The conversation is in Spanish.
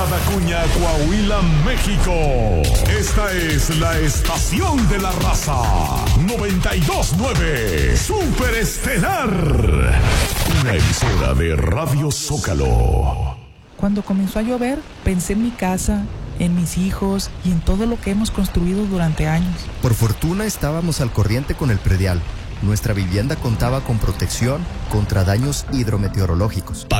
Acuña, Coahuila, México. Esta es la estación de la raza. 92.9 Super Estelar. Una emisora de Radio Zócalo. Cuando comenzó a llover, pensé en mi casa, en mis hijos y en todo lo que hemos construido durante años. Por fortuna estábamos al corriente con el predial. Nuestra vivienda contaba con protección contra daños hidrometeorológicos.